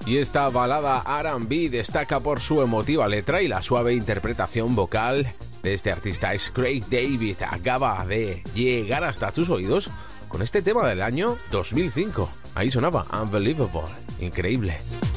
Y esta balada R&B destaca por su emotiva letra y la suave interpretación vocal de este artista. Es Craig David, acaba de llegar hasta tus oídos con este tema del año 2005. Ahí sonaba Unbelievable, increíble.